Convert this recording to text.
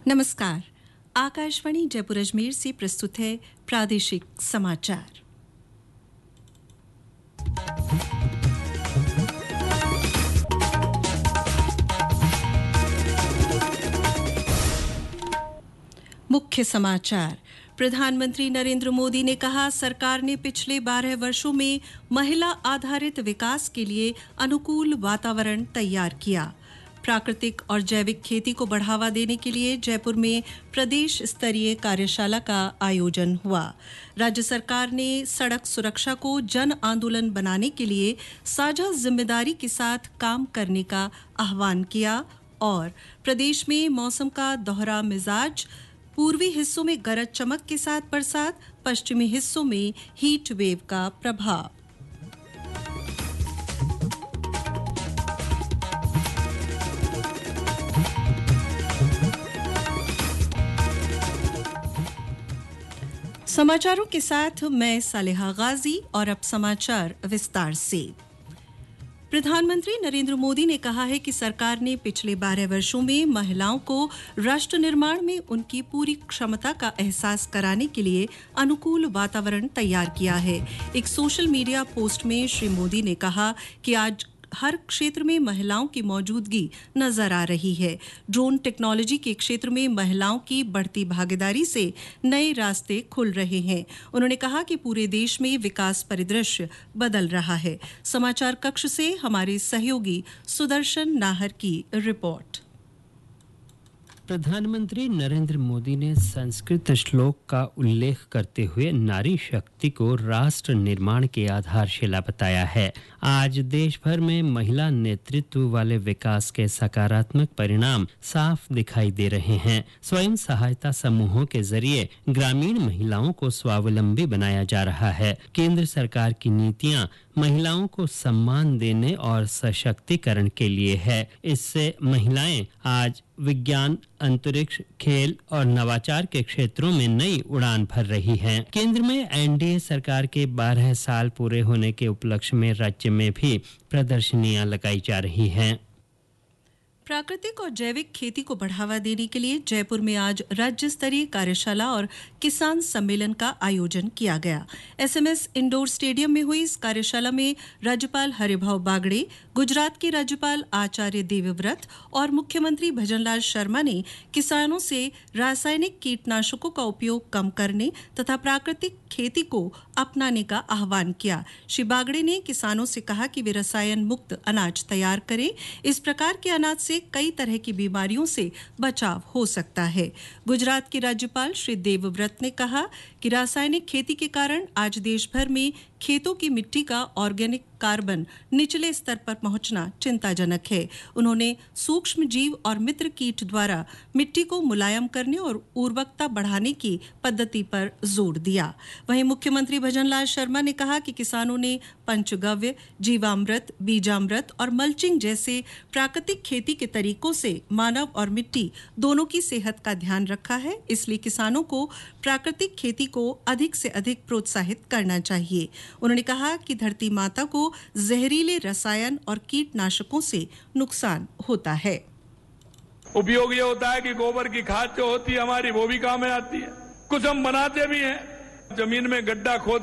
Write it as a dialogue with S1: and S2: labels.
S1: नमस्कार। आकाशवाणी जयपुर अजमेर से प्रस्तुत है प्रादेशिक समाचार। मुख्य समाचार। प्रधानमंत्री नरेंद्र मोदी ने कहा, सरकार ने पिछले 12 वर्षों में महिला आधारित विकास के लिए अनुकूल वातावरण तैयार किया। प्राकृतिक और जैविक खेती को बढ़ावा देने के लिए जयपुर में प्रदेश स्तरीय कार्यशाला का आयोजन हुआ। राज्य सरकार ने सड़क सुरक्षा को जन आंदोलन बनाने के लिए साझा जिम्मेदारी के साथ काम करने का आह्वान किया और प्रदेश में मौसम का दोहरा मिजाज, पूर्वी हिस्सों में गरज चमक के साथ बरसात, पश्चिमी हिस्सों में हीट वेव का प्रभाव। समाचारों के साथ मैं सालेहा गाजी और अब समाचार विस्तार से। प्रधानमंत्री नरेंद्र मोदी ने कहा है कि सरकार ने पिछले 12 वर्षों में महिलाओं को राष्ट्र निर्माण में उनकी पूरी क्षमता का एहसास कराने के लिए अनुकूल वातावरण तैयार किया है। एक सोशल मीडिया पोस्ट में श्री मोदी ने कहा कि आज हर क्षेत्र में महिलाओं की मौजूदगी नजर आ रही है। ड्रोन टेक्नोलॉजी के क्षेत्र में महिलाओं की बढ़ती भागीदारी से नए रास्ते खुल रहे हैं। उन्होंने कहा कि पूरे देश में विकास परिदृश्य बदल रहा है। समाचार कक्ष से हमारे सहयोगी सुदर्शन नाहर की रिपोर्ट।
S2: प्रधानमंत्री नरेंद्र मोदी ने संस्कृत श्लोक का उल्लेख करते हुए नारी शक्ति को राष्ट्र निर्माण की आधारशिला बताया है। आज देश भर में महिला नेतृत्व वाले विकास के सकारात्मक परिणाम साफ दिखाई दे रहे हैं। स्वयं सहायता समूहों के जरिए ग्रामीण महिलाओं को स्वावलंबी बनाया जा रहा है। केंद्र सरकार की नीतियां महिलाओं को सम्मान देने और सशक्तिकरण के लिए है। इससे महिलाएं आज विज्ञान, अंतरिक्ष, खेल और नवाचार के क्षेत्रों में नई उड़ान भर रही हैं। केंद्र में एनडीए सरकार के 12 साल पूरे होने के उपलक्ष्य में राज्य में भी प्रदर्शनियां लगाई जा रही हैं।
S1: प्राकृतिक और जैविक खेती को बढ़ावा देने के लिए जयपुर में आज राज्य स्तरीय कार्यशाला और किसान सम्मेलन का आयोजन किया गया। एसएमएस इंडोर स्टेडियम में हुई इस कार्यशाला में राज्यपाल हरिभाऊ बागड़े, गुजरात के राज्यपाल आचार्य देवव्रत और मुख्यमंत्री भजनलाल शर्मा ने किसानों से रासायनिक कीटनाशकों का उपयोग कम करने तथा प्राकृतिक खेती को अपनाने का आह्वान किया। श्री बागड़े ने किसानों से कहा कि वे रसायन मुक्त अनाज तैयार करें। इस प्रकार के अनाज से कई तरह की बीमारियों से बचाव हो सकता है। गुजरात के राज्यपाल श्री देवव्रत ने कहा कि रासायनिक खेती के कारण आज देश भर में खेतों की मिट्टी का ऑर्गेनिक कार्बन निचले स्तर पर पहुंचना चिंताजनक है। उन्होंने सूक्ष्म जीव और मित्र कीट द्वारा मिट्टी को मुलायम करने और उर्वरकता बढ़ाने की पद्धति पर जोर दिया। वहीं मुख्यमंत्री भजनलाल शर्मा ने कहा कि किसानों ने पंचगव्य, जीवामृत, बीजामृत और मल्चिंग जैसे प्राकृतिक खेती के तरीकों से मानव और मिट्टी दोनों की सेहत का ध्यान रखा है। इसलिए किसानों को प्राकृतिक खेती को अधिक से अधिक प्रोत्साहित करना चाहिए। उन्होंने कहा कि धरती माता को जहरीले रसायन और कीटनाशकों से नुकसान होता है।
S3: उपयोग ये होता है कि गोबर की खाद जो होती है हमारी, वो भी काम में आती है। कुछ हम बनाते भी हैं। जमीन में गड्ढा खोद